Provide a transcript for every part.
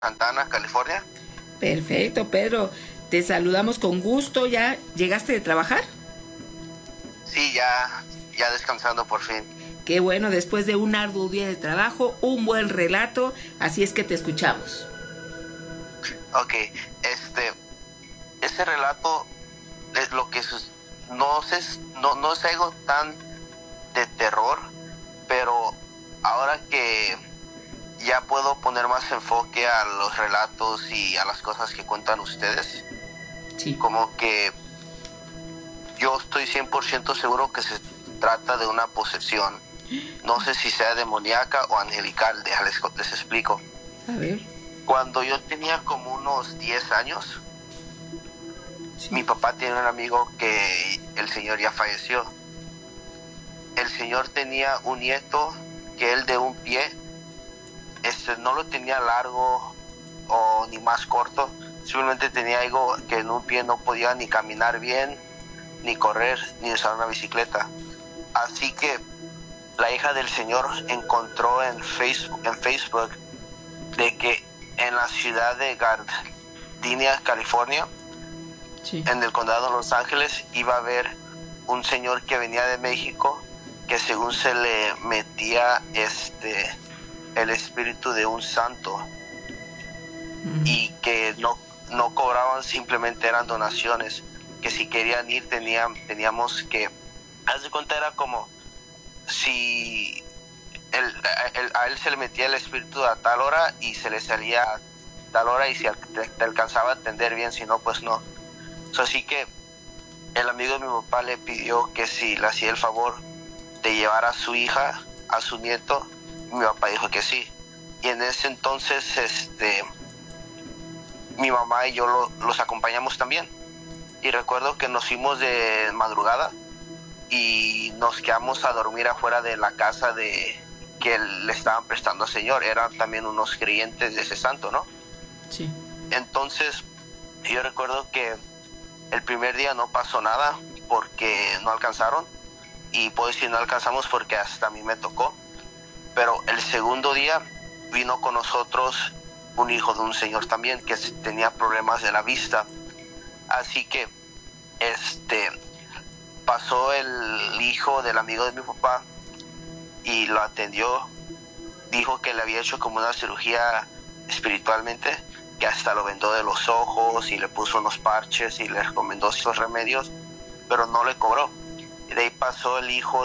Santana, California. Perfecto, Pedro. Te saludamos con gusto. ¿Ya llegaste de trabajar? Sí, ya descansando por fin. Qué bueno, después de un arduo día de trabajo, un buen relato, así es que te escuchamos. Ok, ese relato es lo que no es algo tan de terror, pero ahora que ya puedo poner más enfoque a los relatos y a las cosas que cuentan ustedes, Sí. como que yo estoy 100% seguro que se trata de una posesión. No sé si sea demoníaca o angelical, les explico. A ver. Cuando yo tenía como unos 10 años, Sí. mi papá tiene un amigo que el señor ya falleció. El señor tenía un nieto que él de un pie, no lo tenía largo o ni más corto, simplemente tenía algo que en un pie no podía ni caminar bien, ni correr, ni usar una bicicleta. Así que la hija del señor encontró en Facebook de que en la ciudad de Gardenia, California, Sí. en el condado de Los Ángeles, iba a haber un señor que venía de México que según se le metía el espíritu de un santo y que no cobraban, simplemente eran donaciones, que si querían ir teníamos que, haz de cuenta, era como si a él se le metía el espíritu a tal hora y se le salía a tal hora, y si te alcanzaba a atender bien, si no, pues no. Así que el amigo de mi papá le pidió que si le hacía el favor de llevar a su hija, a su nieto. Mi papá dijo que sí. Y en ese entonces mi mamá y yo los acompañamos también. Y recuerdo que nos fuimos de madrugada y nos quedamos a dormir afuera de la casa que le estaban prestando al señor. Eran también unos creyentes de ese santo, ¿no? Sí. Entonces yo recuerdo que el primer día no pasó nada porque no alcanzaron, y puedo decir no alcanzamos porque hasta a mí me tocó. Pero el segundo día vino con nosotros un hijo de un señor también que tenía problemas de la vista. Así que pasó el hijo del amigo de mi papá y lo atendió. Dijo que le había hecho como una cirugía espiritualmente, que hasta lo vendó de los ojos y le puso unos parches y le recomendó esos remedios, pero no le cobró. Y de ahí pasó el hijo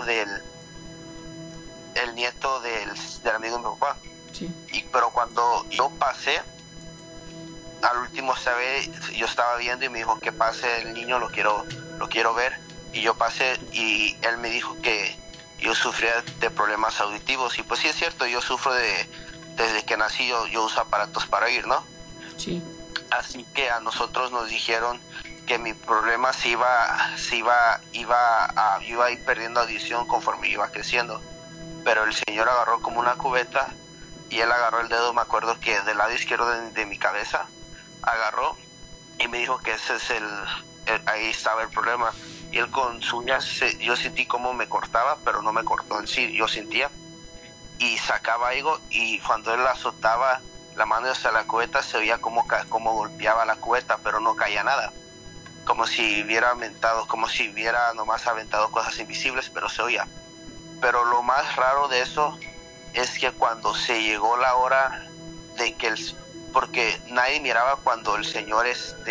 el nieto del amigo de mi papá. Sí. Pero cuando yo pasé, al último yo estaba viendo y me dijo que pase el niño, lo quiero ver. Y yo pasé y él me dijo que yo sufría de problemas auditivos. Y pues sí es cierto, yo sufro desde que nací, yo uso aparatos para oír, ¿no? Sí. Así que a nosotros nos dijeron que mi problema iba a ir perdiendo audición conforme iba creciendo. Pero el señor agarró como una cubeta y él agarró el dedo, me acuerdo que del lado izquierdo de mi cabeza, agarró y me dijo que ese es ahí estaba el problema. Y él con su uña, yo sentí como me cortaba, pero no me cortó en sí, yo sentía. Y sacaba algo, y cuando él azotaba la mano hacia la cubeta, se oía como golpeaba la cubeta, pero no caía nada. Como si hubiera nomás aventado cosas invisibles, pero se oía. Pero lo más raro de eso es que cuando se llegó la hora de que porque nadie miraba cuando el señor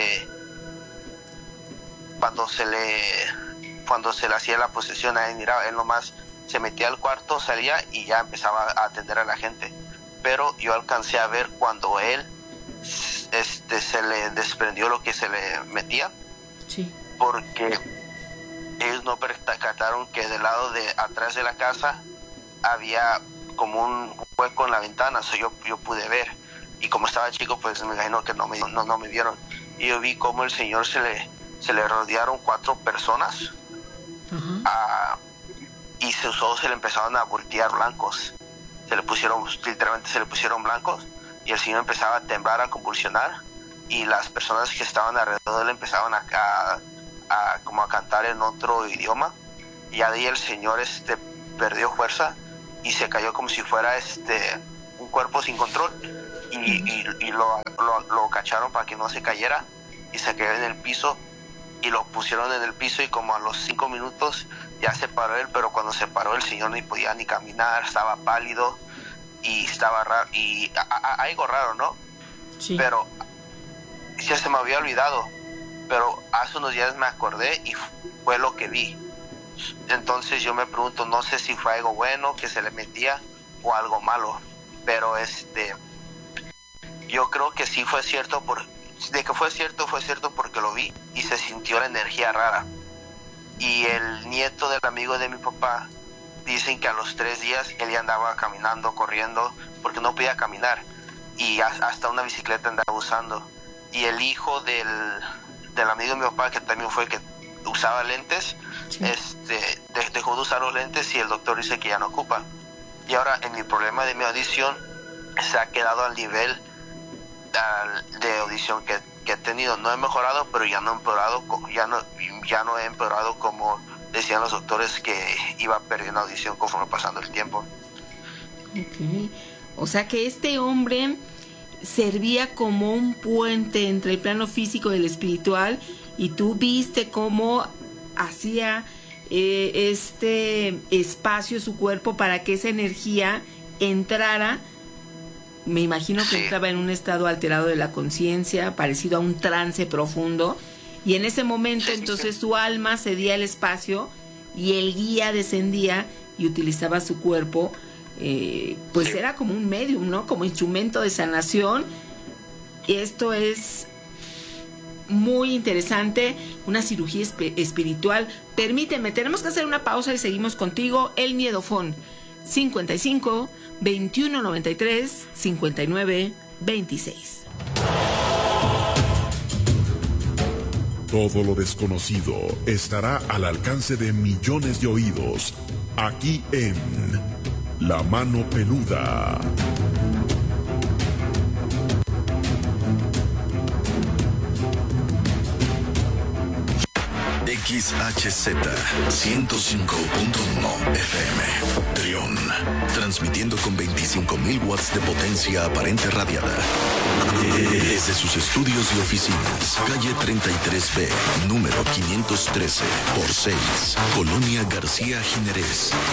cuando se le hacía la posesión, nadie miraba. Él nomás se metía al cuarto, salía y ya empezaba a atender a la gente. Pero yo alcancé a ver cuando él se le desprendió lo que se le metía. Sí. Porque ellos no percataron que del lado de atrás de la casa había como un hueco en la ventana. Yo pude ver, y como estaba chico, pues me imagino que no me vieron. Y yo vi cómo el señor se le rodearon 4 personas. Ajá. Y todos se le empezaron a voltear blancos. Literalmente se le pusieron blancos, y el señor empezaba a temblar, a convulsionar, y las personas que estaban alrededor de él empezaban como a cantar en otro idioma. Y ahí el señor perdió fuerza y se cayó como si fuera un cuerpo sin control, y lo cacharon para que no se cayera y se cayó en el piso y lo pusieron en el piso y como a los 5 minutos ya se paró él, pero cuando se paró el señor no podía ni caminar, estaba pálido y estaba raro y algo raro, ¿no? Sí. Pero ya se me había olvidado, pero hace unos días me acordé y fue lo que vi. Entonces yo me pregunto, no sé si fue algo bueno que se le metía o algo malo, pero yo creo que sí fue cierto, de que fue cierto porque lo vi y se sintió la energía rara. Y el nieto del amigo de mi papá dicen que a los 3 días él ya andaba caminando, corriendo, porque no podía caminar y hasta una bicicleta andaba usando. Y el hijo del amigo de mi papá, que también fue el que usaba lentes, sí, dejó de usar los lentes y el doctor dice que ya no ocupa. Y ahora en mi problema de mi audición se ha quedado al nivel de audición que he tenido. No he mejorado, pero ya no he empeorado como decían los doctores que iba perdiendo audición conforme pasando el tiempo. Okay. O sea que este hombre servía como un puente entre el plano físico y el espiritual, y tú viste cómo hacía este espacio su cuerpo para que esa energía entrara. Me imagino que sí, entraba en un estado alterado de la conciencia, parecido a un trance profundo, y en ese momento entonces su alma cedía el espacio y el guía descendía y utilizaba su cuerpo, pues era como un medium, ¿no? Como instrumento de sanación. Esto es muy interesante, una cirugía espiritual. Permíteme, tenemos que hacer una pausa y seguimos contigo. El Miedofón 55 21 93 59 26. Todo lo desconocido estará al alcance de millones de oídos, aquí en La Mano Peluda. XHZ 105.1 FM Trión, transmitiendo con 25.000 watts de potencia aparente radiada desde sus estudios y oficinas, calle 33B, número 513 por 6, Colonia García Jiménez,